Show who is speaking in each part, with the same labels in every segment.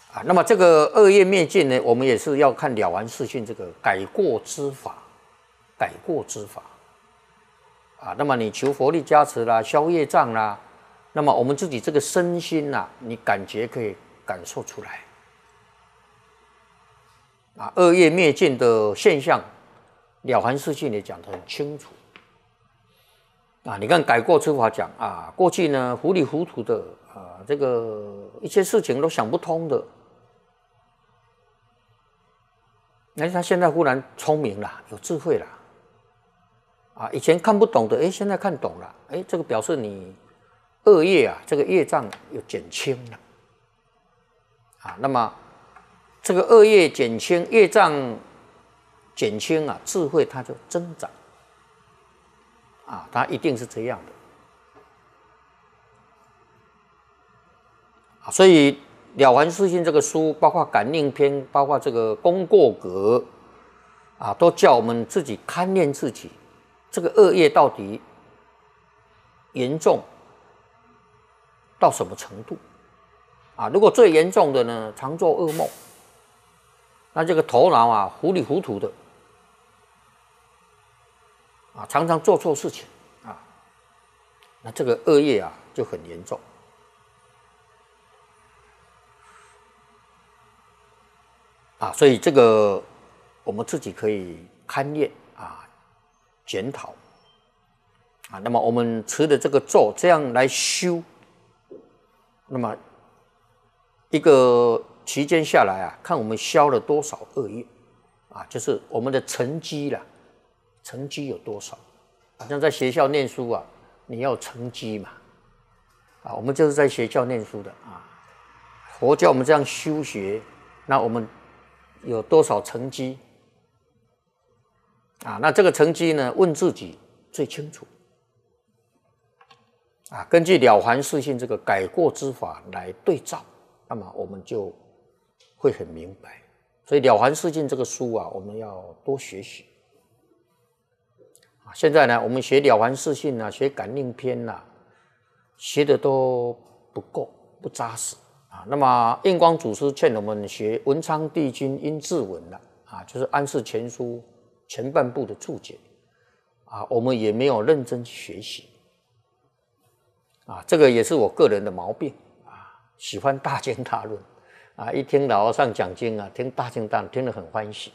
Speaker 1: 那么这个恶业灭尽呢，我们也是要看了凡四训这个改过之法，改过之法那么你求佛力加持啦，消业障啦，那么我们自己这个身心你感觉可以感受出来恶业灭尽的现象，了凡四训也讲得很清楚你看改过之法讲过去呢糊里糊涂的这个一些事情都想不通的。他现在忽然聪明了，有智慧了以前看不懂的现在看懂了这个表示你恶业这个业障有减轻了那么这个恶业减轻，业障减轻智慧它就增长它一定是这样的所以了凡四训这个书，包括感应篇，包括这个功过格都叫我们自己勘验自己，这个恶业到底严重到什么程度如果最严重的呢，常做噩梦，那这个头脑糊里糊涂的常常做错事情那这个恶业就很严重所以这个我们自己可以勘验检讨那么我们持的这个咒这样来修，那么一个期间下来看我们消了多少恶业就是我们的成绩啦，成绩有多少像在学校念书你要有成绩嘛我们就是在学校念书的佛教我们这样修学，那我们有多少成绩那这个成绩呢，问自己最清楚根据了凡四训这个改过之法来对照，那么我们就会很明白。所以了凡四训这个书我们要多学习现在呢我们学了凡四训学感应篇学的都不够，不扎实那么印光祖师劝我们学文昌帝君阴骘文就是安世全书前半部的注解我们也没有认真学习这个也是我个人的毛病喜欢大经大论一听老和尚讲经听大经大论听得很欢喜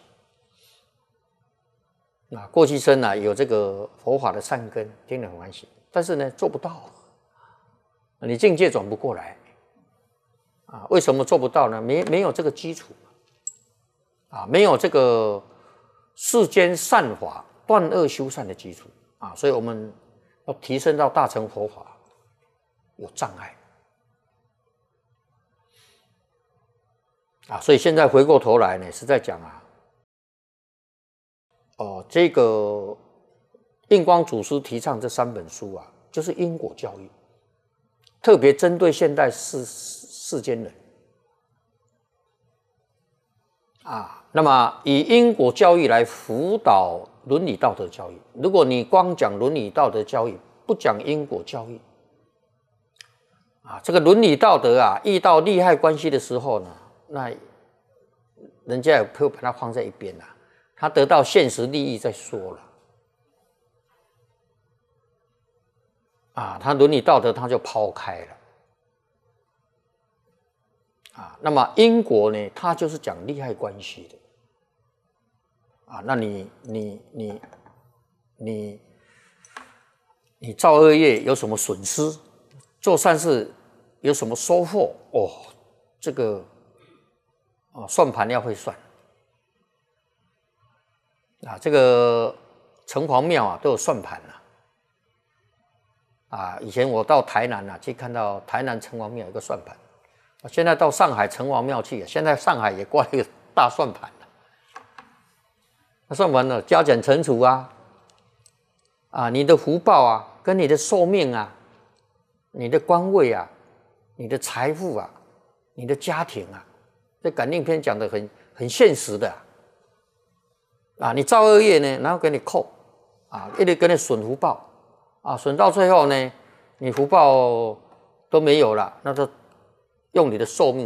Speaker 1: 过去生有这个佛法的善根，听得很欢喜，但是呢做不到你境界转不过来为什么做不到呢？没有这个基础没有这个世间善法断恶修善的基础所以我们要提升到大乘佛法有障碍所以现在回过头来呢，是在讲这个印光祖师提倡这3本书就是因果教育，特别针对现代世间人那么以因果教育来辅导伦理道德教育。如果你光讲伦理道德教育，不讲因果教育这个伦理道德遇到利害关系的时候呢，那人家也会把它放在一边他得到现实利益再说了他伦理道德他就抛开了那么因果呢，它就是讲利害关系的那你造恶业有什么损失，做善事有什么收获这个算盘要会算这个城隍庙都有算盘以前我到台南去看到台南城隍庙有个算盘，现在到上海城隍庙去现在上海也挂一个大算盘那算盘呢，加减乘除你的福报跟你的寿命你的官位你的财富你的家庭这感应篇讲的很现实的你造恶业呢，然后给你扣一直给你损福报损到最后呢，你福报都没有了，那就用你的寿命